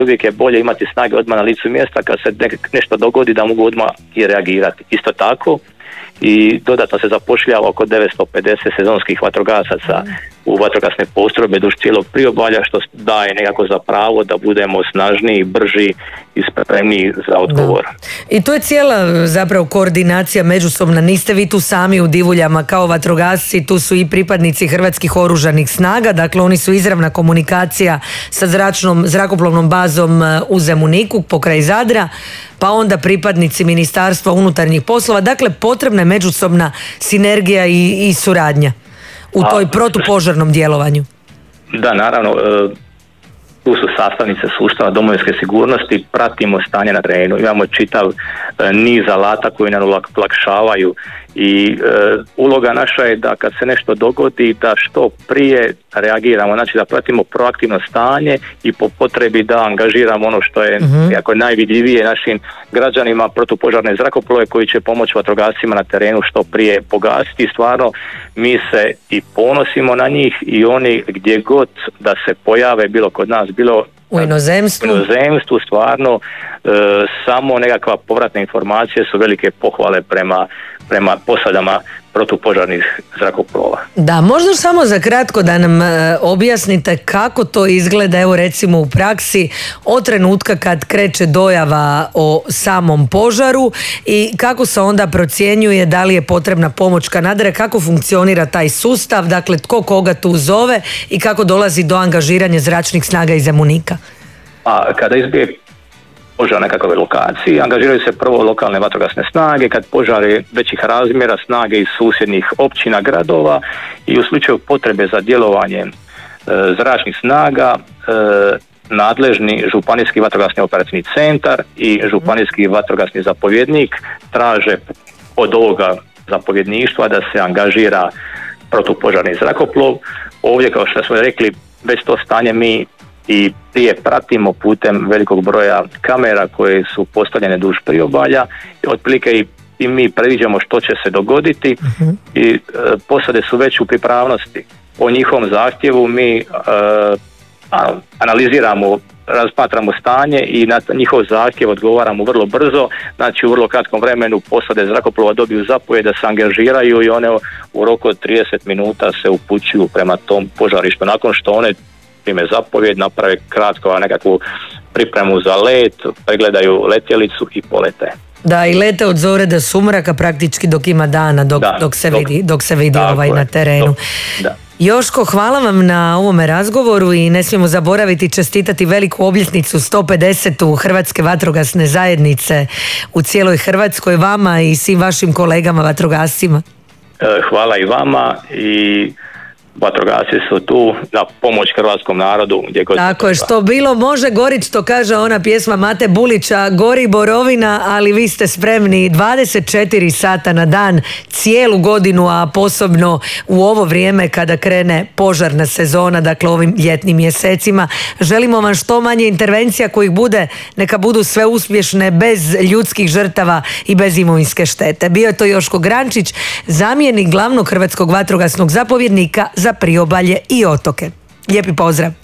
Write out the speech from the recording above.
uvijek je bolje imati snage odmah na licu mjesta kad se nešto dogodi da mogu odmah i reagirati. Isto tako i dodatno se zapošljava oko 950 sezonskih vatrogasaca u vatrogasne postrojbe duž cijelog priobalja, što daje nekako za pravo da budemo snažniji, brži i spremniji za odgovor. Da. I to je cijela zapravo koordinacija međusobna. Niste vi tu sami u Divuljama kao vatrogasci, tu su i pripadnici Hrvatskih oružanih snaga, dakle oni su izravna komunikacija sa zrakoplovnom bazom u Zemuniku pokraj Zadra, pa onda pripadnici Ministarstva unutarnjih poslova. Dakle, potrebna je međusobna sinergija i suradnja u toj protupožarnom djelovanju. Da, naravno, tu su sastavnice sustava domovinske sigurnosti, pratimo stanje na terenu, imamo čitav niz alata koji nam olakšavaju i uloga naša je da kad se nešto dogodi da što prije reagiramo, znači da pratimo proaktivno stanje i po potrebi da angažiramo ono što je jako najvidljivije našim građanima, protupožarne zrakoplove koji će pomoći vatrogascima na terenu što prije pogasiti. Stvarno mi se i ponosimo na njih i oni gdje god da se pojave, bilo kod nas, bilo u inozemstvu, stvarno samo nekakva povratna informacija su velike pohvale prema posadama protupožarnih zrakoplova. Da, možda samo za kratko da nam objasnite kako to izgleda, evo recimo u praksi, od trenutka kad kreće dojava o samom požaru i kako se onda procjenjuje da li je potrebna pomoć kanadera, kako funkcionira taj sustav, dakle tko koga tu zove i kako dolazi do angažiranja zračnih snaga iz Zemunika. A kada izbije požar na nekakvoj lokaciji, angažiraju se prvo lokalne vatrogasne snage, kad požar je većih razmjera, snage iz susjednih općina, gradova i u slučaju potrebe za djelovanje zračnih snaga nadležni županijski vatrogasni operativni centar i županijski vatrogasni zapovjednik traže od ovoga zapovjedništva da se angažira protupožarni zrakoplov. Ovdje, kao što smo rekli, već to stanje mi i prije pratimo putem velikog broja kamera koje su postavljene duž priobalja i otprilike i mi predviđamo što će se dogoditi i posade su već u pripravnosti. Po njihovom zahtjevu mi analiziramo, razmatramo stanje i na njihov zahtjev odgovaramo vrlo brzo, znači u vrlo kratkom vremenu posade zrakoplova dobiju zapovjed da se angažiraju i one u roku od 30 minuta se upućuju prema tom požarištu. Nakon što one prime zapovjed, naprave kratko nekakvu pripremu za let, pregledaju letjelicu i polete. Da, i lete od zore do sumraka praktički dok ima dana, dok se vidi na terenu. Joško, hvala vam na ovome razgovoru i ne smijemo zaboraviti čestitati veliku obljetnicu 150. Hrvatske vatrogasne zajednice u cijeloj Hrvatskoj, vama i svim vašim kolegama vatrogascima. Hvala i vama i vatrogasci su tu na pomoć hrvatskom narodu gdje god. Tako je, što bilo može gorit, što kaže ona pjesma Mate Bulića, gori borovina, ali vi ste spremni 24 sata na dan, cijelu godinu, a posebno u ovo vrijeme kada krene požarna sezona, dakle ovim ljetnim mjesecima. Želimo vam što manje intervencija kojih bude, neka budu sve uspješne, bez ljudskih žrtava i bez imovinske štete. Bio je to Joško Grančić, zamjenik glavnog hrvatskog vatrogasnog zapovjednika za priobalje i otoke. Lijepi pozdrav!